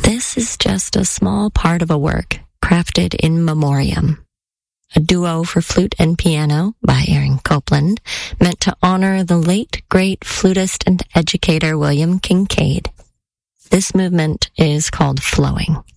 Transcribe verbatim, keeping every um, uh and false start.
This is just a small part of a work crafted in memoriam. A duo for flute and piano by Aaron Copland, meant to honor the late, great flutist and educator William Kincaid. This movement is called Flowing.